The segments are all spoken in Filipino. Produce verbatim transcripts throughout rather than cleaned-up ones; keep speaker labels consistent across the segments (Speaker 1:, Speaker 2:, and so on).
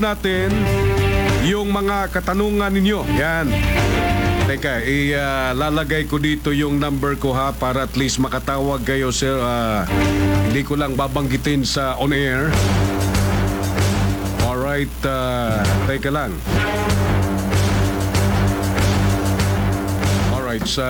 Speaker 1: natin yung mga katanungan ninyo. Yan. Teka, ilalagay ko dito yung number ko ha para at least makatawag kayo sir. Uh, hindi ko lang babanggitin sa on air. Alright, uh, teka lang. Alright, sa...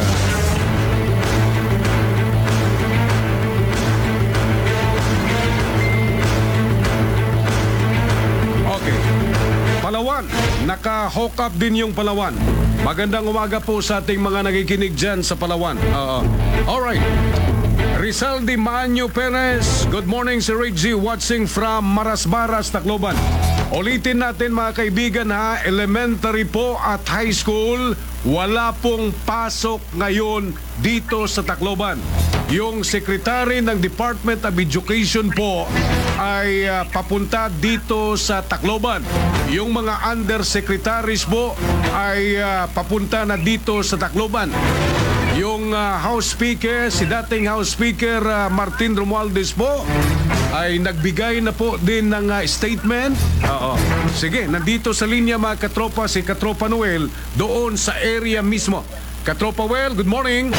Speaker 1: Okay. Palawan. Naka-hook up din yung Palawan. Magandang umaga po sa ating mga nakikinig dyan sa Palawan. Uh, Alright. Rizal Di Manyo Perez. Good morning, Sir Reggie. Watching from Marasbaras, Tacloban. Ulitin natin mga kaibigan ha. Elementary po at high school. Wala pong pasok ngayon dito sa Tacloban. Yung secretary ng Department of Education po ay uh, papunta dito sa Tacloban. Yung mga undersecretaries po ay uh, papunta na dito sa Tacloban. Yung uh, House Speaker, si dating House Speaker uh, Martin Romualdez po ay nagbigay na po din ng uh, statement. Oo. Sige, nandito sa linya mga katropa si Katropa Noel doon sa area mismo. Katropa Noel, good morning.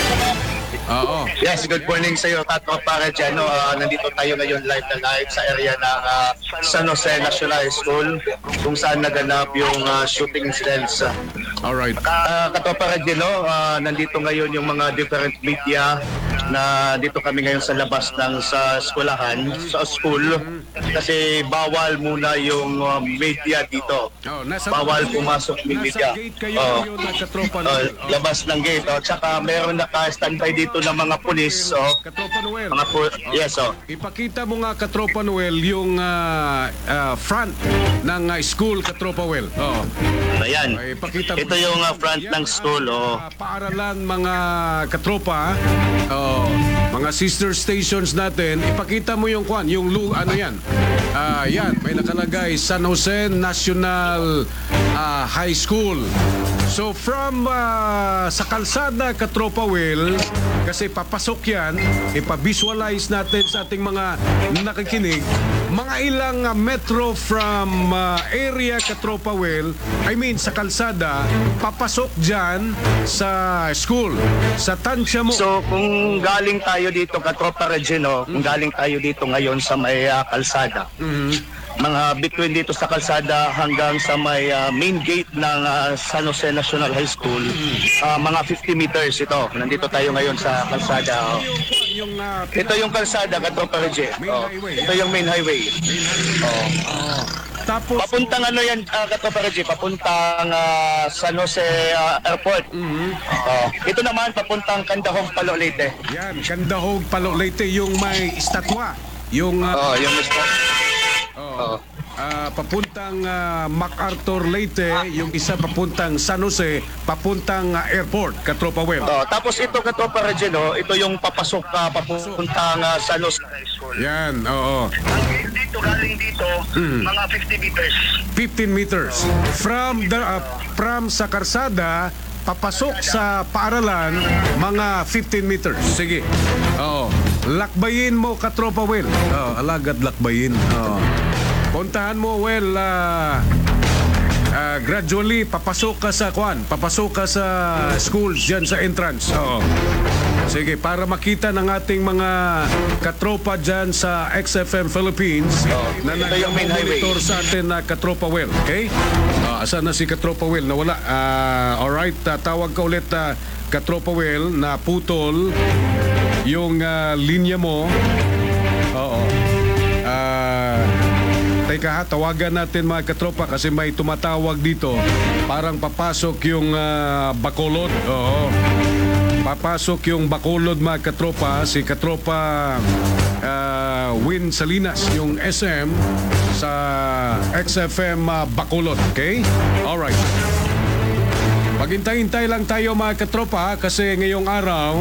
Speaker 1: Oo.
Speaker 2: Yes, good morning sa iyo, Katropa Reggiano. Uh, nandito tayo ngayon live na live sa area ng uh, San Jose National High School kung saan naganap yung uh, shooting incidents.
Speaker 1: Alright.
Speaker 2: Uh, Katropa Reggiano, uh, nandito ngayon yung mga different media na dito kami ngayon sa labas ng sa eskwelahan, sa school kasi bawal muna yung uh, media dito.
Speaker 1: Oh, nasa,
Speaker 2: bawal pumasok yung media.
Speaker 1: Nasa gate kayo
Speaker 2: Oh.
Speaker 1: ngayon na Katropa
Speaker 2: Uh,
Speaker 1: Noel. Oh.
Speaker 2: labas ng gate. Oh. Tsaka meron naka-standby dito ng mga pulis. Oh.
Speaker 1: Katropa Noel.
Speaker 2: Mga pu- yes, oh.
Speaker 1: Ipakita mo nga Katropa Noel yung uh, uh, front ng uh, school Katropa Noel. Oo.
Speaker 2: Ayan.
Speaker 1: Ay, ipakita mo.
Speaker 2: Ito yung uh, front
Speaker 1: Yan
Speaker 2: ng school.
Speaker 1: ang,
Speaker 2: Oh.
Speaker 1: uh, paaralan mga katropa. Oh, mga sister stations natin. Ipakita mo yung kwan, yung lu ano yan. Ah, yan, may nakalagay San Jose National uh, High School. So from uh, sa kalsada Katropa Will, kasi papasok yan, ipavisualize natin sa ating mga nakikinig, mga ilang uh, metro from uh, area Katropa Will, I mean sa kalsada, papasok dyan sa school, sa tansya mo.
Speaker 2: So kung galing tayo dito, Katropa Regino, kung galing tayo dito ngayon sa may uh, kalsada,
Speaker 1: Mhm.
Speaker 2: mga between dito sa kalsada hanggang sa may uh, main gate ng uh, San Jose National High School, uh, mga fifty meters ito. Nandito tayo ngayon sa kalsada. Oh.
Speaker 1: Yung, uh,
Speaker 2: Ito yung kalsada, Katropa Regino. Oh. Ito yung main highway. Oh.
Speaker 1: tapos,
Speaker 2: Papuntang ano yan, uh, Katropa Reggie, papuntang uh, San Jose uh, Airport.
Speaker 1: Mhm.
Speaker 2: Oh. Ito naman, papuntang Candahong, Palo Leyte.
Speaker 1: yan, Candahog, Palo Leyte, yung may estatwa. Yung uh,
Speaker 2: Oh, yung mister.
Speaker 1: oh, ah, papuntang uh, MacArthur Leyte, yung isa papuntang San Jose, papuntang uh, airport, Katropa Web.
Speaker 2: Oh, tapos ito, Katropa Regino, ito yung papasok uh, papuntang uh, San Jose.
Speaker 1: Yan, oo.
Speaker 2: Ang dito, galing dito, mga fifty meters.
Speaker 1: fifteen meters. From the uh, from sa karsada papasok sa paaralan mga fifteen meters. Sige. Oo. Lakbayin mo Katropa Will. Oo, alagad lakbayin. Oo. Puntahan mo well uh, uh, gradually papasok ka sa kwan, papasok ka sa schools diyan sa entrance. Oo. Sige, para makita ng ating mga katropa dyan sa X F M Philippines na
Speaker 2: ito yung main
Speaker 1: nag-monitor
Speaker 2: highway.
Speaker 1: sa atin na Katropa Will. Okay? Uh, asan na si Katropa Will? Nawala. Uh, alright, uh, tawag ka ulit uh, Katropa Will na putol yung uh, linya mo. Oo. Ah... Teka ha, tawagan natin mga katropa kasi may tumatawag dito. Parang papasok yung uh, Bacolod. Oo. Papasok yung Bacolod mga katropa. Si katropa uh, Win Salinas, yung S M sa X F M uh, Bacolod. Okay? Alright. Maghintay-hintay lang tayo mga katropa kasi ngayong araw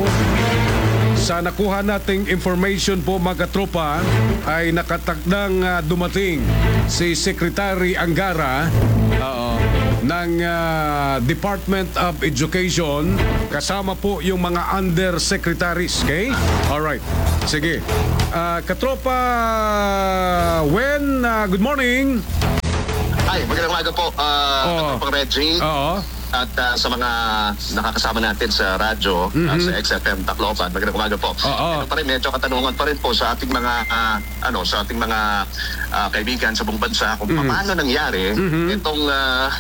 Speaker 1: sa nakuha nating information po mga katropa ay nakatakdang uh, dumating si Secretary Angara uh, ng uh, Department of Education kasama po yung mga undersecretaries. Okay? Alright. Sige. Uh, katropa Wen, uh, good morning.
Speaker 3: Ay, magandang umaga po, uh,
Speaker 1: Oo.
Speaker 3: Pang Reggie.
Speaker 1: Oo.
Speaker 3: At uh, sa mga nakakasama natin sa radyo, uh, sa X F M Tacloban, magandang umaga po.
Speaker 1: Oo.
Speaker 3: Ito pa rin, medyo katanungan pa rin po sa ating mga uh, ano, sa ating mga uh, kaibigan sa buong bansa kung paano nangyari itong uh,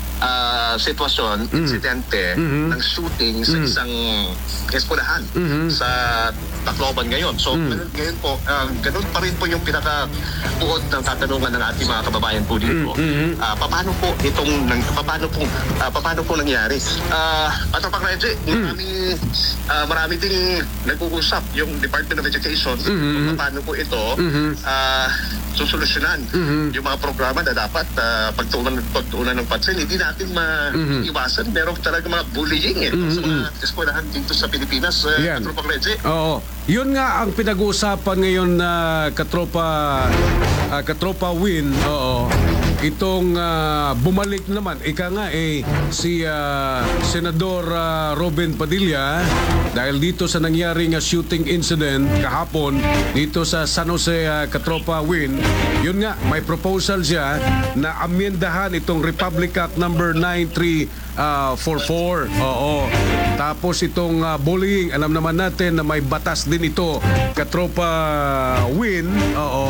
Speaker 3: uh, sitwasyon, insidente ng shooting sa isang eskwelahan sa Tacloban ngayon. So, ngayon, ngayon po, uh, ganun pa rin po yung pinaka-buod ng katanungan ng ating mga kababayan po dito. Ah, paano po itong, nang, paano po, ah, paano po nangyari? Uh, Pato Pang Reggie, maraming, uh, marami ding nag-uusap yung Department of Education kung paano po ito ah, susolusyonan yung mga programa na dapat uh, pagtuunan, pagtuunan ng pansin. Hindi natin maiwasan. Meron talaga mga bullying eh, sa mga eskwelahan dito sa Pilipinas. Uh,
Speaker 1: Yan.
Speaker 3: Pato Pang Reggie.
Speaker 1: Oo. Yun nga ang pinag-uusapan ngayon na katropa ah, katropa Win. Oo. Itong ah, bumalik naman ika nga eh si ah, Senador ah, Robin Padilla dahil dito sa nangyaring ah, shooting incident kahapon dito sa San Jose ah, katropa Win. Yun nga may proposal siya na amyendahan itong Republic Act number nine three four four. Oo. Tapos itong ah, bullying, alam naman natin na may batas din ito, katropa Win. Oo.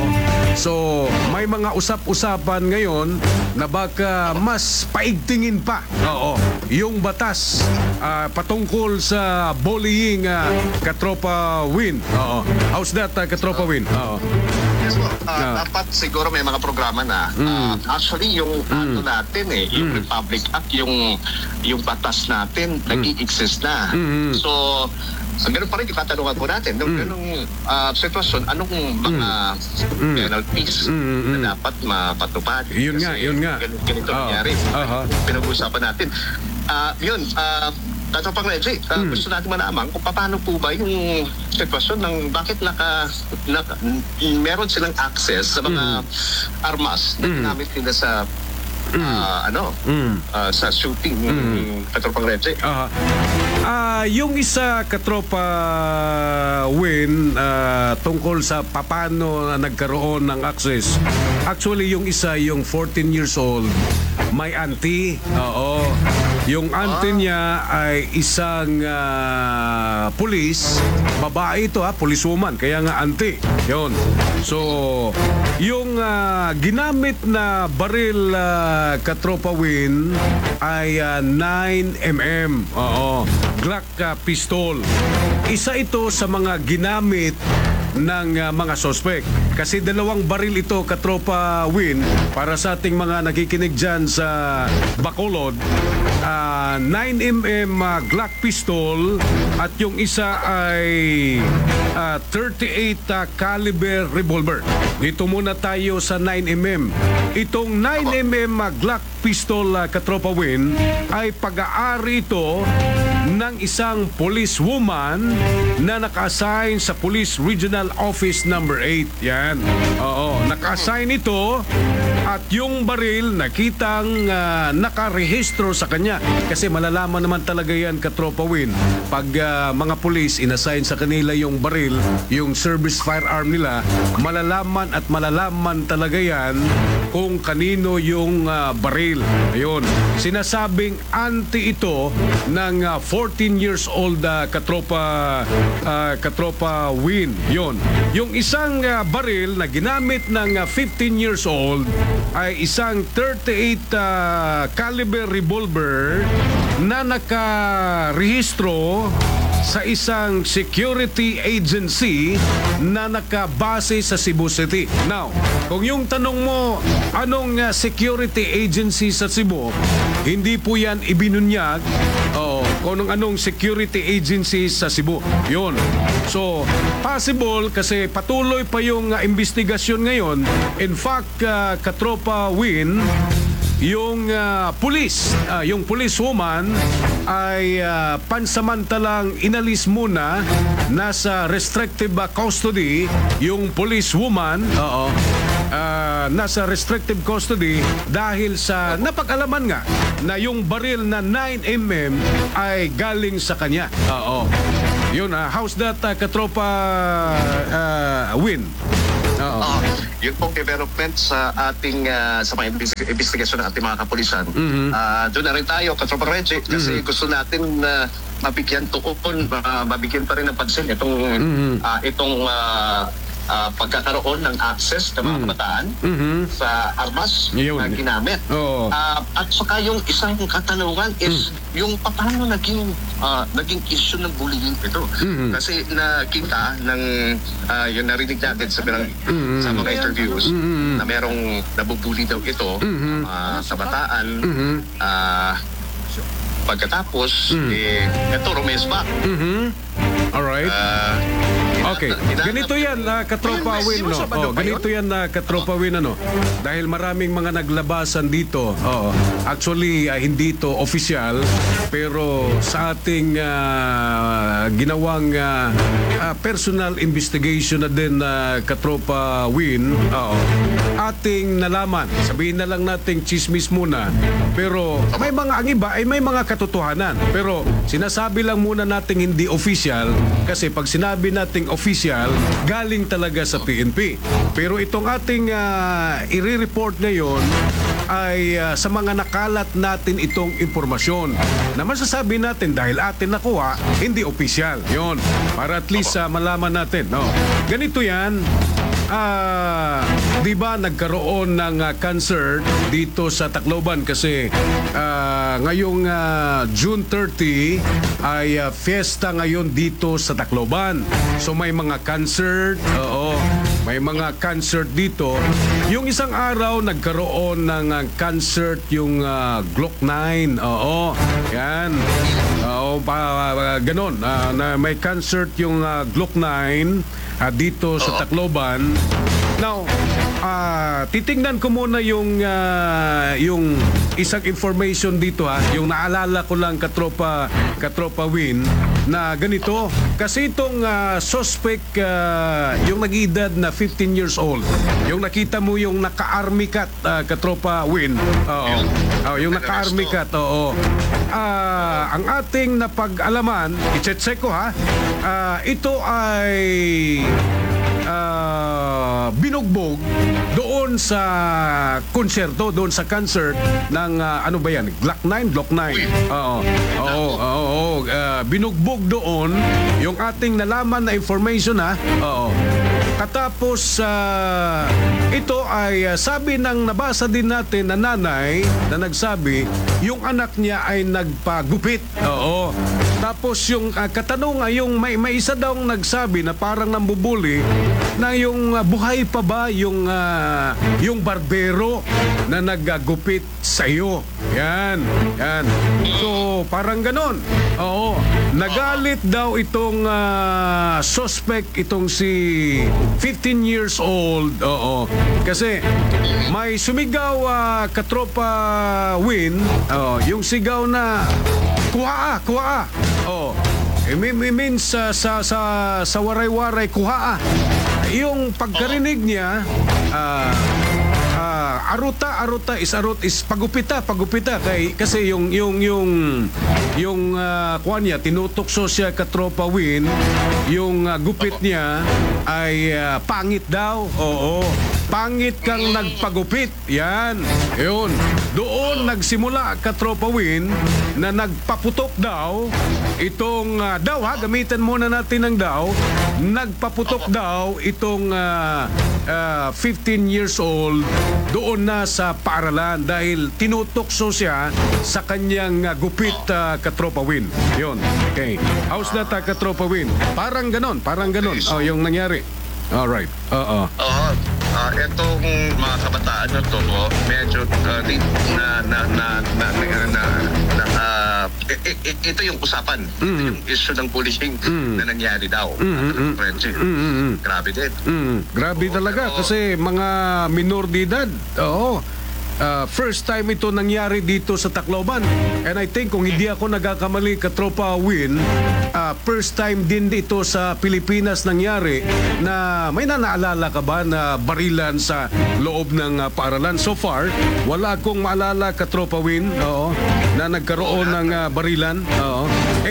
Speaker 1: So, may mga usap-usapan ngayon na baka mas paigtingin pa. Oo. Yung batas ah, patungkol sa bullying, ah, katropa Win. Oo. How's that, ah, katropa Win? Oo.
Speaker 3: Yes po. Ah,
Speaker 1: Ah.
Speaker 3: Dapat siguro may mga programa na. Ah, actually, yung ano natin eh, yung Republic Act, yung yung batas natin, nag-i-exist na. So, so meron pa rin yung katanungan po natin. Nung ganung ah, sitwasyon, anong mga penalties na dapat mapatupad?
Speaker 1: Yun nga, yun nga.
Speaker 3: Ganito, ganito
Speaker 1: Oo.
Speaker 3: nangyari.
Speaker 1: Aha.
Speaker 3: Pinag-uusapan natin. Ah, yun, ah, Tato Pang Reggie, uh, gusto natin malaman kung paano po ba yung sitwasyon ng bakit naka, naka meron silang access sa mga armas na ginamit nila sa ah, ano ah, sa shooting ng Tato Pang Reggie.
Speaker 1: Aha. Ah, yung isa katropa Win ah, tungkol sa paano na nagkaroon ng access. Actually yung isa yung fourteen years old, may auntie. Oo. Yung auntie niya ay isang ah, pulis, babae ito ha, policewoman, kaya nga auntie. Yun. So, yung ah, ginamit na baril ah, katropa Win ay ah, nine millimeter. Oo. Glock ah, pistol. Isa ito sa mga ginamit ng ah, mga suspect. Kasi dalawang baril ito, katropa Win, para sa ating mga nakikinig dyan sa Bacolod. Ah, nine millimeter ah, Glock pistol at yung isa ay ah, thirty-eight ah, caliber revolver. Dito muna tayo sa nine millimeter. Itong nine millimeter ah, Glock pistol, ah, katropa Win, ay pag-aari ito ng isang policewoman na naka-assign sa Police Regional Office number eight. Yan. Oo, naka-assign ito at yung baril nakitang uh, nakarehistro sa kanya. Kasi malalaman naman talaga yan, katropa Win, pag uh, mga police inassign sa kanila yung baril, yung service firearm nila, malalaman at malalaman talaga yan kung kanino yung uh, baril. Ayun. Sinasabing anti ito ng uh, fourteen years old uh, katropa uh, katropa Win. Yun. Yung isang uh, baril na ginamit ng uh, fifteen years old ay isang thirty-eight uh, caliber revolver na nakarehistro sa isang security agency na nakabase sa Cebu City. Now, kung yung tanong mo, anong uh, security agency sa Cebu, hindi po yan ibinunyag. Oo, kung anong, anong security agency sa Cebu. Yun. So, possible kasi patuloy pa yung uh, investigasyon ngayon. In fact, uh, katropa Win, yung uh, police, uh, yung policewoman ay uh, pansamantalang inalis muna, nasa restrictive uh, custody yung policewoman. Oo. Uh, nasa restrictive custody dahil sa napag-alaman nga na yung baril na nine millimeter ay galing sa kanya. Oo. Yun, uh, how's that, uh, katropa uh, Win? Oo.
Speaker 3: Ah, yun pong development sa ating ah, sa mga imbis- investigasyon ng ating mga kapulisan. Ah, doon na rin tayo, Katropa Reggie, kasi gusto natin na mabigyan tuon, ah, mabigyan pa rin ng pansin itong ah, itong ah, ah, pagkakaroon ng access ng mga kabataan sa armas
Speaker 1: Yun.
Speaker 3: na ginamit.
Speaker 1: Oo.
Speaker 3: Ah, at saka yung isang katanungan is yung paano naging ah, naging issue ng bullying ito. Kasi nakita ng ah, yung narinig natin sa mga, sa mga interviews na merong nabubuli daw ito ah, sa bataan. Ah, pagkatapos eh ito rumespa.
Speaker 1: Alright.
Speaker 3: Ah,
Speaker 1: Okay. Ganito yan, na katropa Win, no? Oh, ganito yan, na katropa Win, ano? Dahil maraming mga naglabasan dito. Oo. Actually, ah, hindi ito official, pero sa ating ah, ginawang ah, ah, personal investigation na din na katropa Win, oo, ating nalaman. Sabihin na lang nating chismis muna. Pero may mga, ang iba ay may mga katotohanan. Pero sinasabi lang muna nating hindi official kasi pag sinabi nating official, galing talaga sa P N P. Pero itong ating uh, i-report ngayon ay uh, sa mga nakalat natin itong impormasyon na masasabi natin dahil atin nakuha, hindi official. Yon, para at least uh, malaman natin. No? Ganito yan. Ah, di ba nagkaroon ng uh, concert dito sa Tacloban kasi ah, ngayong ah, June thirtieth ay ah, fiesta ngayon dito sa Tacloban. So may mga concert, oo, may mga concert dito. Yung isang araw nagkaroon ng ah, concert yung ah, Glock nine. Oo, yan. Oo, pa, pa, ganon. Ah, na may concert yung ah, Glock nine ah, dito sa Tacloban. Now, ah, titingnan ko muna yung ah, yung isang information dito ha. Yung naalala ko lang katropa katropa Win na ganito kasi itong ah, suspect ah, yung nag-edad na fifteen years old. Yung nakita mo yung naka-army cat ah, katropa Win. Oo. Oh, yung naka-army cat, oo. Ah, ang ating napag-alaman, i-check ko ha. Ah, ito ay ah, binugbog doon sa konserto, doon sa concert ng ah, ano ba yan? Glock nine? Glock nine. Oo. Oo, oo, oo. Ah, binugbog doon yung ating nalaman na information ha. Oo. Katapos ah, ito ay ah, sabi ng nabasa din natin na nanay na nagsabi yung anak niya ay nagpagupit. Oo. Tapos yung uh, katanungan, yung may, may isa daw nagsabi na parang nambubuli na yung uh, buhay pa ba yung uh, yung barbero na naggagupit sa iyo. Yan. Yan. So, parang ganon. Oo. Nagalit daw itong uh, suspect, itong si fifteen years old. Oo. Kasi may sumigaw uh, katropa Win. Oo. Yung sigaw na kuha ah, kuha ah. Oh. I mean, I mean sa sa sa sa waray-waray kuha ah. Yung pagkarinig niya ah ah, aruta aruta is arut is pagupita pagupita kay kasi yung yung yung yung uh, kuan niya tinutokso siya katropa Win yung uh, gupit niya ay uh, pangit daw. Oo. Pangit kang nagpagupit. Yan. Yun. Doon nagsimula katropa Win na nagpaputok daw itong uh, daw ha, gamitan muna natin ng daw. Nagpaputok daw itong uh, uh, fifteen years old doon na sa paaralan dahil tinutokso siya sa kanyang uh, gupit uh, katropa Win. Yun. Okay. How's that uh, katropa Win? Parang ganon, parang ganon. Oh, yung nangyari. Alright. Oo.
Speaker 3: Oo. Ah, etong mga kabataan na to, oh, medyo uh, di, na na na na na, na, na ah, i- i- ito yung usapan. Ito yung issue ng bullying na nangyari daw. Mm-hmm.
Speaker 1: Mm-hmm.
Speaker 3: Grabe din.
Speaker 1: Mm, grabe
Speaker 3: Oo,
Speaker 1: talaga
Speaker 3: pero-
Speaker 1: kasi mga minor de edad. Oo. Ah, first time ito nangyari dito sa Tacloban. And I think kung hindi ako nagkakamali katropa Win, ah, first time din dito sa Pilipinas nangyari na may nanaalala ka ba na barilan sa loob ng ah, paaralan. So far, wala akong maalala katropa Win, oo, na nagkaroon ng ah, barilan. Oo. Ewan ko lang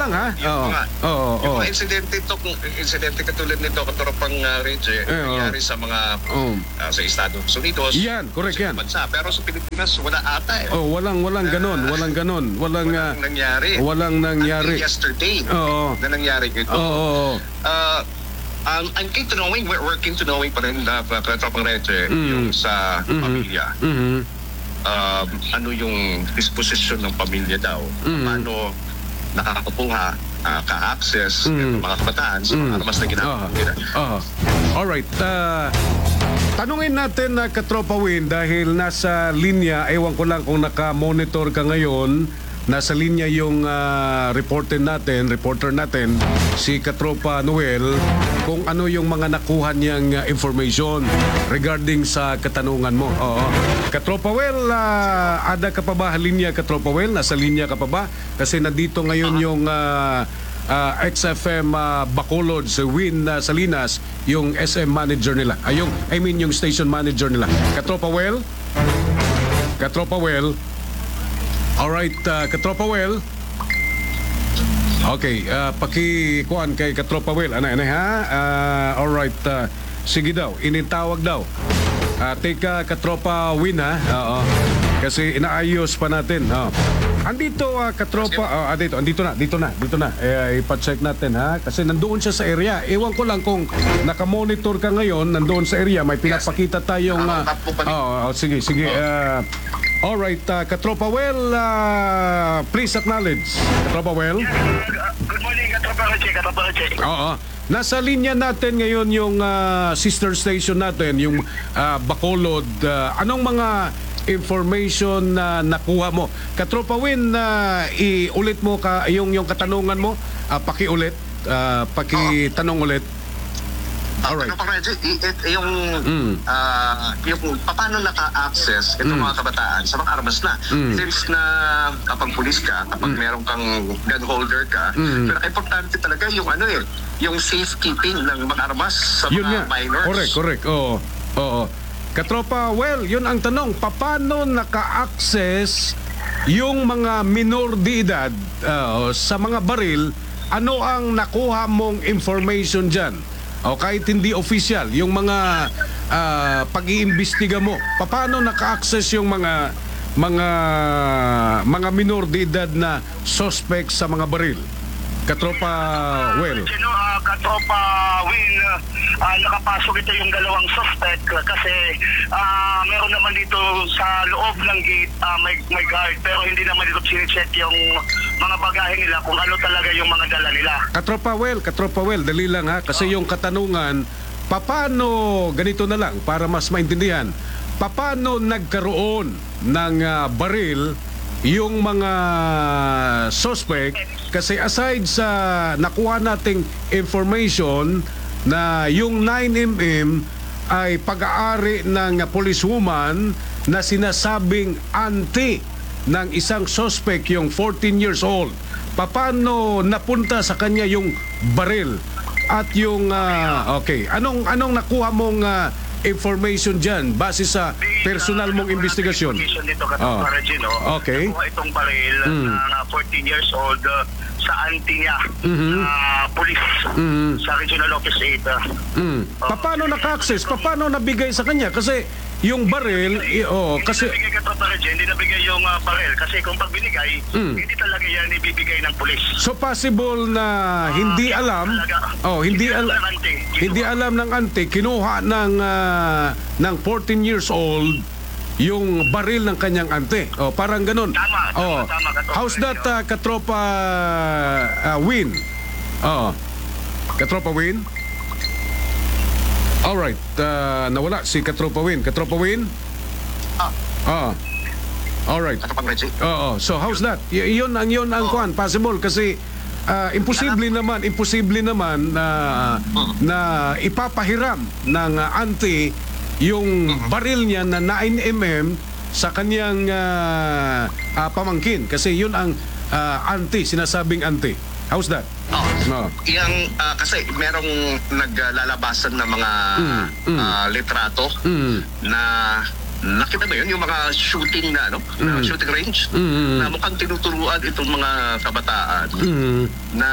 Speaker 1: lang ha.
Speaker 3: Yung
Speaker 1: Oo.
Speaker 3: mga,
Speaker 1: Oo.
Speaker 3: yung
Speaker 1: Oo.
Speaker 3: mga insidente ito, kung insidente katulad nito, Katropang uh, Reggie,
Speaker 1: Eh, oo.
Speaker 3: nangyari sa mga
Speaker 1: Oo.
Speaker 3: ah, sa Estados Unidos.
Speaker 1: Yan, correct
Speaker 3: sa
Speaker 1: yan.
Speaker 3: ibang bansa. Pero sa Pilipinas, wala ata eh.
Speaker 1: Oh, walang walang ganon, walang ganon, walang ah,
Speaker 3: Walang nangyari.
Speaker 1: walang nangyari.
Speaker 3: Until yesterday
Speaker 1: Oo.
Speaker 3: na nangyari ito.
Speaker 1: Oo. Oo.
Speaker 3: Uh, um, I'm keen to knowing, we're working to knowing pa rin na uh, Katropang Reggie,
Speaker 1: Mm.
Speaker 3: yung sa
Speaker 1: Mhm.
Speaker 3: pamilya.
Speaker 1: Mhm.
Speaker 3: Um, ano yung disposition ng pamilya daw?
Speaker 1: Mm.
Speaker 3: Paano nakakakuha, uh, ka-access
Speaker 1: Mm.
Speaker 3: ng mga kabataan sa mga
Speaker 1: Mm.
Speaker 3: armas na ginagawa
Speaker 1: Ah.
Speaker 3: nila.
Speaker 1: Ah. Alright. Uh, tanungin natin na Katropa Win dahil nasa linya, ewan ko lang kung naka-monitor ka ngayon, nasa linya yung ah, reporter natin, reporter natin, si Katropa Noel, kung ano yung mga nakuha niyang ah, information regarding sa katanungan mo. Oo. Katropa Well, ah, ada ka pa ba linya, Katropa Well? Nasa linya ka pa ba? Kasi nandito ngayon yung ah, ah, X F M ah, Bacolod, si Win ah, Salinas, yung S M manager nila. Ay, yung, I mean yung station manager nila. Katropa Well? Katropa Well? Alright, uh, Katropa Well. Okay, uh, pakikuan kay Katropa Well. Ano, ano ha? Uh, alright, uh, sige daw, initawag daw. Uh, teka, Katropa Win ha? Oo. Kasi inaayos pa natin. Oh. Andito, uh, Katropa, oh, ah, dito, andito na, dito na, dito na. Eh, ipacheck natin ha? Kasi nandoon siya sa area. Ewan ko lang kung nakamonitor ka ngayon, nandoon sa area, may pinapakita tayong... Uh, oh, oh, sige, sige. Uh, Alright, uh, Katropa Well, uh, please acknowledge. Katropa Well?
Speaker 4: Good morning, Katropa Roche, Katropa Roche.
Speaker 1: Oo. Nasa linya natin ngayon yung uh, sister station natin, yung uh, Bacolod. Uh, anong mga information na nakuha mo? Katropa Win, uh, iulit mo ka, yung, yung katanungan mo, uh, pakiulit, uh, pakitanong ulit. Alright.
Speaker 3: Ano pa Reggie, i- i- yung,
Speaker 1: Mm.
Speaker 3: ah, yung paano naka-access itong
Speaker 1: Mm.
Speaker 3: mga kabataan sa mga armas na.
Speaker 1: Mm.
Speaker 3: Since na kapag pulis ka, kapag meron kang gun holder ka,
Speaker 1: Mm.
Speaker 3: pero importante talaga yung ano eh, yung safekeeping ng mga armas sa
Speaker 1: Yun
Speaker 3: mga
Speaker 1: nga.
Speaker 3: minors.
Speaker 1: Correct, correct. Oo. Oo. Katropa, well, yun ang tanong. Paano naka-access yung mga minor de edad uh, sa mga baril? Ano ang nakuha mong information dyan? O kahit hindi official, yung mga uh, pag-iimbestiga mo. Paano naka-access yung mga mga mga minor de edad na suspect sa mga baril? Katropa, well.
Speaker 4: You know, uh, Katropa Win, uh, nakapasok ito yung dalawang suspect uh, kasi uh, meron naman dito sa loob ng gate uh, may, may guard pero hindi naman dito sinicheck yung mga bagahe nila kung ano talaga yung mga dala nila.
Speaker 1: Katropa Well, Katropa Well, dali lang ha. Kasi yung katanungan, paano, ganito na lang, para mas maintindihan, paano nagkaroon ng ah, baril yung mga suspect? Kasi aside sa nakuha nating information na yung nine millimeter ay pag-aari ng policewoman na sinasabing auntie ng isang suspect, yung fourteen years old. Paano napunta sa kanya yung baril at yung ah, okay, anong anong nakuha mong ah, information diyan base sa personal mong investigasyon?
Speaker 4: Information dito,
Speaker 1: Oh.
Speaker 4: Katropa Regino.
Speaker 1: Okay.
Speaker 4: Nakuha itong baril
Speaker 1: Mm.
Speaker 4: na fourteen years old uh, sa auntie niya,
Speaker 1: Mhm.
Speaker 4: uh, police
Speaker 1: Mhm.
Speaker 4: sa Regional Office eight. Uh,
Speaker 1: Mm. Paano naka-access? Paano nabigay sa kanya? Kasi yung baril, i- oh, kasi
Speaker 4: hindi nabigay ka Katropa Regino, hindi nabigay yung uh, baril kasi kung pag binigay,
Speaker 1: Mm.
Speaker 4: hindi talaga yan ibibigay ng police.
Speaker 1: so possible na hindi
Speaker 4: Ah,
Speaker 1: alam.
Speaker 4: talaga.
Speaker 1: Oh, hindi
Speaker 4: Hindi alam
Speaker 1: alam.
Speaker 4: ng auntie.
Speaker 1: Hindi alam ng auntie, kinuha ng ah, ng fourteen years old yung baril ng kanyang ante. Oh, parang ganun.
Speaker 4: Tama, tama,
Speaker 1: Oh.
Speaker 4: tama, Katropa
Speaker 1: How's that
Speaker 4: Regino.
Speaker 1: uh, Katropa uh, Win? Oh. Katropa Win? Alright, uh, nawala si Katropa Win. Katropa Win?
Speaker 3: Ah.
Speaker 1: Oh. Alright.
Speaker 3: Katropang Reggie.
Speaker 1: Oo. So how's that? Y- yun ang yun ang kwan, possible kasi ah, imposible naman, imposible naman na na ipapahiram ng ah, auntie yung baril niya na nine millimeter sa kanyang ah, ah, pamangkin kasi yun ang ah, auntie, sinasabing auntie. How's that?
Speaker 3: Oh.
Speaker 1: No.
Speaker 3: Yang ah, kasi merong naglalabasan ng mga
Speaker 1: Mm, mm.
Speaker 3: ah, litrato
Speaker 1: Mm.
Speaker 3: na nakita mo yun, yung mga shooting na, ano, na shooting range,
Speaker 1: Mm.
Speaker 3: na mukhang tinuturuan itong mga kabataan
Speaker 1: Mm.
Speaker 3: na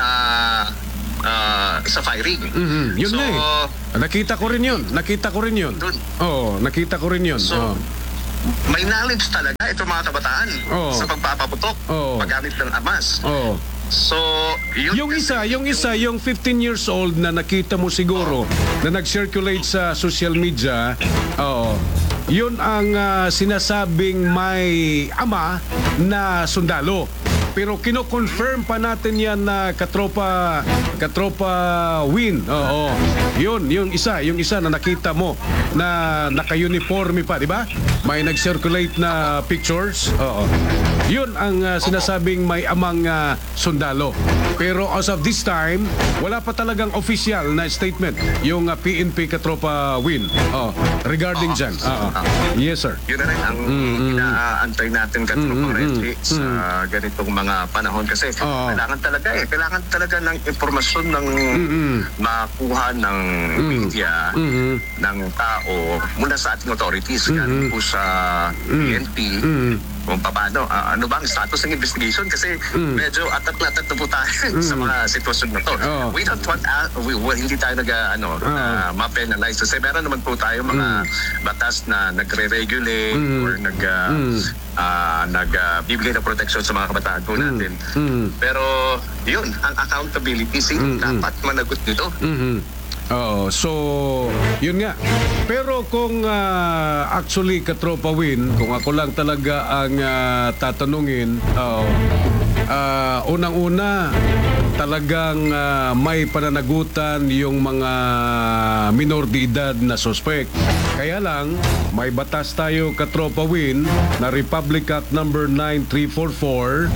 Speaker 3: ah, sa firing.
Speaker 1: Mhm. Yun
Speaker 3: so,
Speaker 1: na eh. Nakita ko rin yun. Nakita ko rin yun.
Speaker 3: Dun.
Speaker 1: Oo, nakita ko rin yun.
Speaker 3: So,
Speaker 1: Oo.
Speaker 3: may knowledge talaga itong mga kabataan
Speaker 1: Oo.
Speaker 3: sa pagpapaputok,
Speaker 1: Oo.
Speaker 3: paggamit ng armas.
Speaker 1: Oo.
Speaker 3: So, yun
Speaker 1: Yung isa, yung isa, yung fifteen years old na nakita mo siguro na nag-circulate sa social media, oo, yun ang ah, sinasabing may ama na sundalo. Pero kino-confirm pa natin yan na katropa katropa Win. Oo. Yun, yung isa, yung isa na nakita mo na naka-uniforme pa, di ba? May nag-circulate na pictures. Oo. Yun ang ah, sinasabing may amang ah, sundalo. Pero as of this time, wala pa talagang official na statement yung ah, P N P katropa Win. Oo. Regarding dyan. Oo. Yes, sir.
Speaker 3: yun na rin ang inaantay natin katropa Reggie sa ganitong mga panahon kasi
Speaker 1: Oo.
Speaker 3: kailangan talaga eh kailangan talaga ng impormasyon ng makuha ng media ng tao mula sa ating authorities galing po sa P N P kung paano, ah, ano ba ang status ng investigation kasi medyo atat na atat na po tayo sa mga sitwasyon na to.
Speaker 1: Oo.
Speaker 3: We don't want, uh, we, we, hindi tayo nag, uh, ano, na ma-penalize kasi meron naman po tayo mga batas na nagre-regulate or nag, uh, uh, nagbibigay ng protection sa mga kabataan po natin. Pero yun, ang accountability, sino dapat managot nito?
Speaker 1: Mhm. Oo, so yun nga. Pero kung ah, actually katropa Win, kung ako lang talaga ang ah, tatanungin, oo, ah, unang-una talagang ah, may pananagutan yung mga minor de edad na suspect. Kaya lang, may batas tayo katropa Win na Republic Act number nine three four four.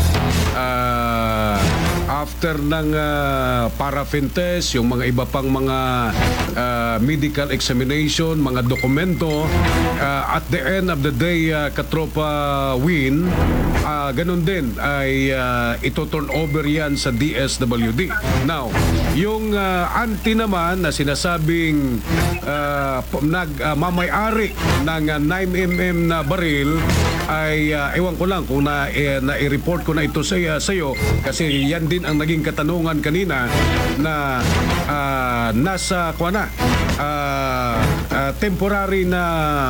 Speaker 1: Ah, after ng uh, paraffin test, yung mga iba pang mga uh, medical examination, mga dokumento, uh, at the end of the day, uh, katropa Win, uh, ganun din ay uh, ito turn over yan sa D S W D. Now, yung uh, anti naman na sinasabing uh, nag uh, mamay-ari ng uh, nine millimeter na baril ay uh, ewan ko lang kung na, eh, na-report ko na ito sa uh, sa'yo kasi yan din ang naging katanungan kanina na uh, nasa kwa na uh, uh, temporary na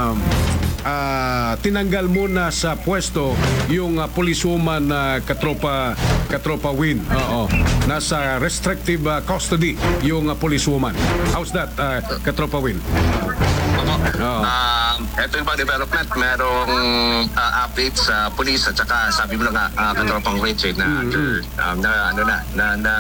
Speaker 1: uh, tinanggal muna sa pwesto yung uh, policewoman na uh, katropa katropa Win. Oo. Nasa restrictive uh, custody yung uh, policewoman. How's that, uh, katropa Win? Oo.
Speaker 3: Ah, ito yung pang development, merong ah, update sa police at saka sabi mo na nga uh, katropang Richard na, um, na ano na na na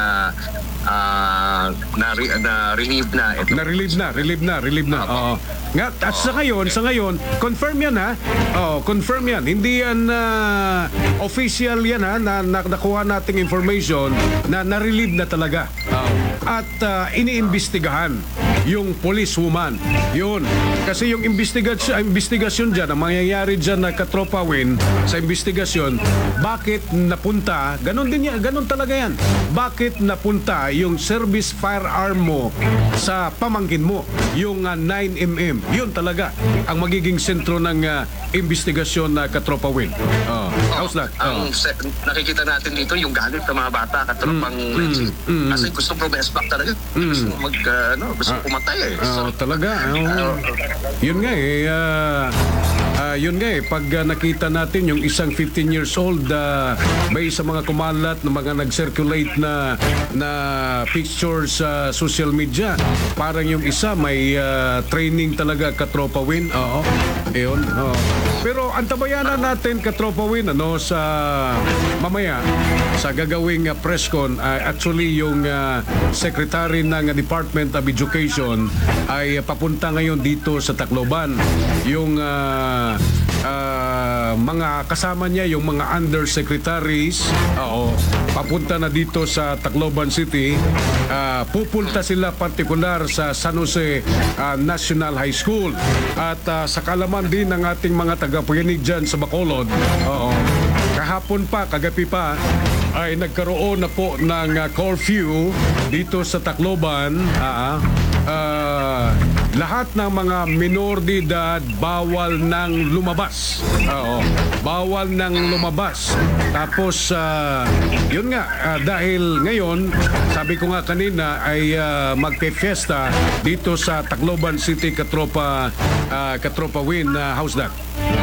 Speaker 3: ah, na, re, na relieve na ito.
Speaker 1: Na-relieve na, relieve na, relieve na. Oo. Nga, at sa ngayon, sa ngayon, confirm yan ha. Oh, confirm yan. Hindi yan uh, official yan ha, na, na nakuha nating information na na-relieve na talaga. Oo. At uh, iniimbestigahan yung policewoman. Yun. Kasi yung investigasyon, investigasyon dyan, ang mangyayari dyan na katropa Win sa investigasyon, bakit napunta, ganun din yan, ganun talaga yan. Bakit napunta yung service firearm mo sa pamangkin mo, yung uh, nine millimeter. Yun talaga ang magiging sentro ng uh, investigasyon na katropa Win. Oh, how's that? Oh.
Speaker 3: Ang se- nakikita natin dito yung galit ng mga bata katropang Richie. Kasi gusto protest back talaga. Gusto mag uh, ano, gusto pumatay eh. So,
Speaker 1: Oh, talaga. Oh. Yun nga eh. ah, ah, yun nga eh. Pag ah, nakita natin yung isang fifteen years old uh, based sa mga kumalat na mga nag-circulate na na pictures sa social media, parang yung isa may ah, training talaga katropa Win. Oo. Yun. Oo. Pero antabayanan natin katropa Win ano sa mamaya sa gagawing uh, press con uh, actually yung uh, secretary ng uh, Department of Education ay uh, papunta ngayon dito sa Tacloban. Yung uh, uh, mga kasama niya, yung mga undersecretaries, oo, papunta na dito sa Tacloban City. Uh, pupunta sila partikular sa San Jose uh, National High School at uh, sa kalaman din ng ating mga tagapakinig dyan sa Bacolod. Oo. Kahapon pa, kagabi pa, ay nagkaroon na po ng uh, curfew dito sa Tacloban. Ah, ah, lahat ng mga minor de edad bawal nang lumabas. Oo, bawal nang lumabas. Tapos, ah, yun nga, ah, dahil ngayon, sabi ko nga kanina, ay ah, magpe-fiesta dito sa Tacloban City, Katropa, ah, Katropa Win, uh, how's that?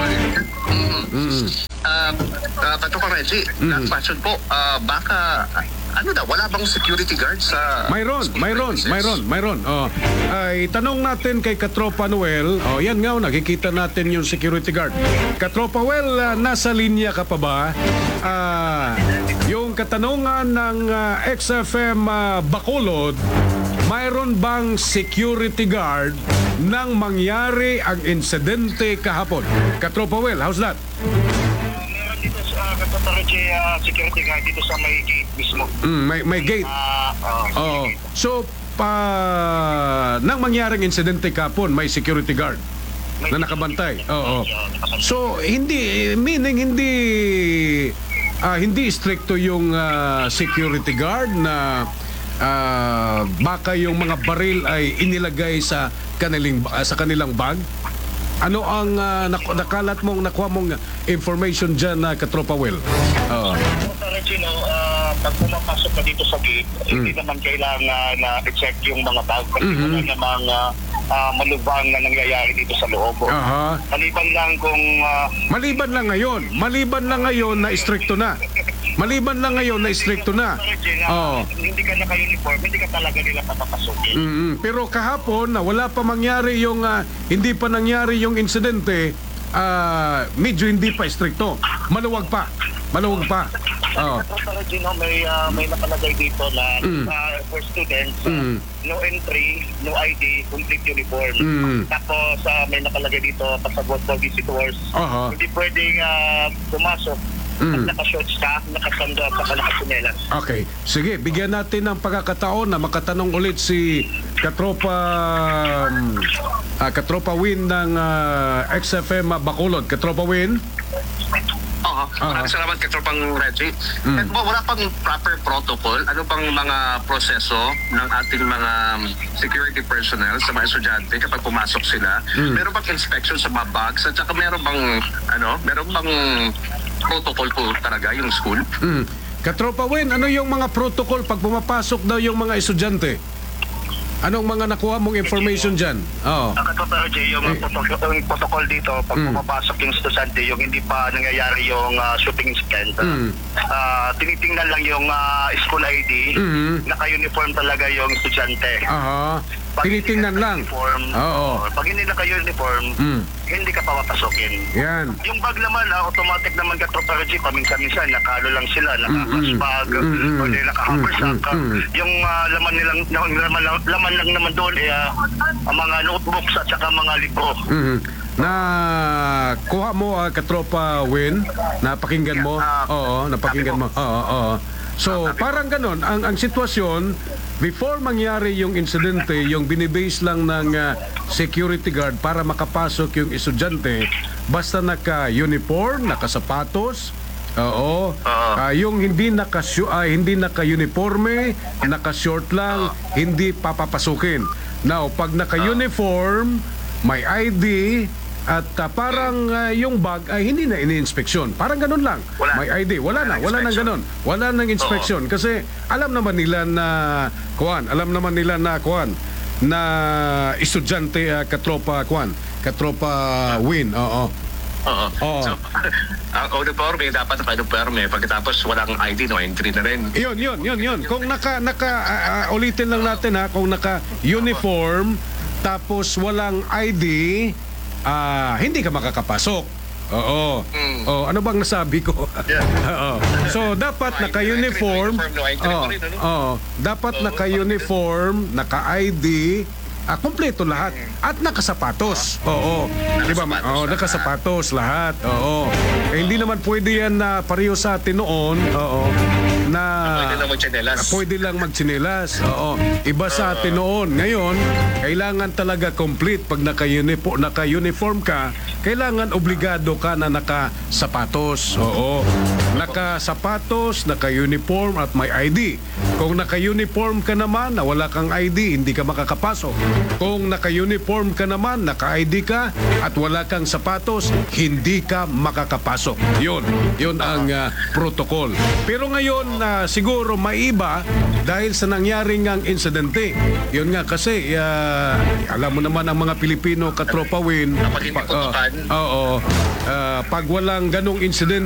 Speaker 3: Ah, uh, Katropa Reggie, last question po, ah, baka, ano daw, wala bang security guard sa...
Speaker 1: Mayroon,
Speaker 3: school
Speaker 1: mayroon,
Speaker 3: premises?
Speaker 1: mayroon, mayroon. Oh, ay tanong natin kay Katropa Noel. Oh, yan nga, oh, nakikita natin yung security guard. Katropa Noel, ah, nasa linya ka pa ba? Ah, yung katanungan ng ah, X F M ah, Bacolod, mayroon bang security guard nang mangyari ang insidente kahapon? Katropa Noel, how's that?
Speaker 4: Meron dito sa Katropa Reggie, ah, security guard dito sa may gate mismo.
Speaker 1: Mm, may, may gate.
Speaker 4: Ah,
Speaker 1: Oh,
Speaker 4: oh,
Speaker 1: so pa nang mangyaring insidente kapon, may security guard na nakabantay. Oo. So hindi meaning hindi ah, hindi stricto yung ah, security guard na ah, baka yung mga baril ay inilagay sa kanilang sa kanilang bag. Ano ang ah, nak- nakalat mong nakuha mong information diyan na Katropa Will? Oo.
Speaker 4: Katropa Reggie, no, ah, pag pumapasok ka dito sa gate, hindi naman kailangan na i-check yung mga bag kasi wala namang ah, ah, malubhang na nangyayari dito sa loob.
Speaker 1: Aha.
Speaker 4: Maliban lang kung ah,
Speaker 1: Maliban lang ngayon, maliban lang ngayon na istrikto na. Maliban lang ngayon na istrikto na.
Speaker 4: Reggie, na
Speaker 1: Oo.
Speaker 4: hindi ka naka-uniform, hindi ka talaga nila papapasukin.
Speaker 1: Mm, pero kahapon na wala pa mangyari yung ah, hindi pa nangyari yung insidente, ah, medyo hindi pa istrikto. Maluwag pa. Maluwag pa. Oo.
Speaker 4: Katropa Reggie, no, may, ah, may nakalagay dito na ah, for students, ah,
Speaker 1: Mm.
Speaker 4: no entry, no I D, complete uniform.
Speaker 1: Mm.
Speaker 4: Tapos ah, may nakalagay dito pasabot for visitors.
Speaker 1: Aha.
Speaker 4: Hindi pwedeng ah, pumasok
Speaker 1: Mm.
Speaker 4: pag naka-shorts ka, nakasando at saka nakasinelas.
Speaker 1: Okay. Sige, bigyan natin ng pagkakataon na makatanong ulit si Katropa um, ah, Katropa Win ng ah, X F M Bacolod. Katropa Win?
Speaker 3: Oo. Maraming salamat, Katropang Reggie.
Speaker 1: Mm.
Speaker 3: At ba, wala pang proper protocol? Ano bang mga proseso ng ating mga security personnel sa mga estudyante kapag pumasok sila? Meron bang inspection sa mga bags? At saka meron bang, ano, meron bang protocol po talaga yung school?
Speaker 1: Mm. Katropa Win, ano yung mga protocol pag pumapasok daw yung mga estudyante? Anong mga nakuha mong information dyan? Oo.
Speaker 4: Ang Katropa Reggie, yung, protocol, yung protocol dito, pag pumapasok yung estudyante, yung hindi pa nangyayari yung ah, shooting incident,
Speaker 1: Mm.
Speaker 4: ah, tinitingnan lang yung ah, school I D,
Speaker 1: Mhm.
Speaker 4: naka-uniform talaga yung estudyante.
Speaker 1: Aha.
Speaker 4: Pag
Speaker 1: Tinitingnan
Speaker 4: hindi
Speaker 1: lang.
Speaker 4: naka-uniform,
Speaker 1: Oo.
Speaker 4: Pag hindi naka-uniform,
Speaker 1: Mm.
Speaker 4: hindi ka papapasokin.
Speaker 1: Yan.
Speaker 4: Yung bag naman, ah, automatic naman Katropa Reggie, paminsan-minsan, nakalo lang sila, naka-flash bag,
Speaker 1: Mm-mm.
Speaker 4: o di naka-haversack.
Speaker 1: Mm-mm.
Speaker 4: Yung ah, laman nilang, yung laman, lang- laman lang naman doon, eh, ah, ang mga notebooks at saka mga libro.
Speaker 1: Mhm. Na kuha mo uh, Katropa Win, napakinggan mo.
Speaker 4: Ah,
Speaker 1: Oo, napakinggan mo. Oo, oo. So, parang ganun ang ang sitwasyon before mangyari yung insidente, yung binibase lang ng uh, security guard para makapasok yung estudyante basta naka-uniform, nakasapatos. Oo. Ah, yung hindi naka uh, hindi naka-uniforme, naka-short lang, hindi papapasukin. Now, pag naka-uniform, may I D at ah, parang ah, yung bag ay hindi na ini-inspeksyon. Parang ganun lang.
Speaker 4: Wala.
Speaker 1: May I D, wala,
Speaker 3: Wala
Speaker 1: na,
Speaker 3: ng
Speaker 1: wala nang
Speaker 3: inspection.
Speaker 1: ganun. Wala nang inspeksyon kasi alam naman nila na kuan, alam naman nila na kuan na estudyante ah, katropa kuan, katropa Win. Oo.
Speaker 3: Oo.
Speaker 1: Oo.
Speaker 3: So, ang uniforme, dapat naka-uniforme. Pagkatapos walang I D, no entry na rin.
Speaker 1: Yun, yun, yun, yun. Kung naka, naka ah, ah, ulitin lang natin ha, kung naka-uniform, tapos walang I D, ah, hindi ka makakapasok. Oo.
Speaker 3: Mm.
Speaker 1: Oh, ano bang nasabi ko? Oo. So, dapat naka-uniform.
Speaker 3: No entry, no entry
Speaker 1: Oo.
Speaker 3: pa rin, ano?
Speaker 1: Oo. Dapat naka-uniform, naka-I D, ah, kompleto lahat. At nakasapatos. Oo. Di ba?
Speaker 3: Nakasapatos
Speaker 1: Oo,
Speaker 3: lahat.
Speaker 1: nakasapatos lahat. Oo. Eh, hindi naman pwede yan na pareho sa atin noon. Oo. Na
Speaker 3: Pwede lang magtsinelas.
Speaker 1: pwede lang magtsinelas. Oo. Iba sa atin noon. Ngayon, kailangan talaga complete. Pag naka-uniform, naka-uniform ka, kailangan obligado ka na nakasapatos. Oo. Nakasapatos, naka-uniform at may I D. Kung naka-uniform ka naman na wala kang I D, hindi ka makakapasok. Kung naka-uniform ka naman, naka-I D ka at wala kang sapatos, hindi ka makakapasok. Yun, yun ang uh, protocol. Pero ngayon, uh, siguro maiba dahil sa nangyaring ang insidente. Yun nga kasi, uh, alam mo naman ang mga Pilipino katropa Win.
Speaker 3: Kapag hindi
Speaker 1: pa-
Speaker 3: putukan.
Speaker 1: uh, Oo. Uh, pag walang ganong incident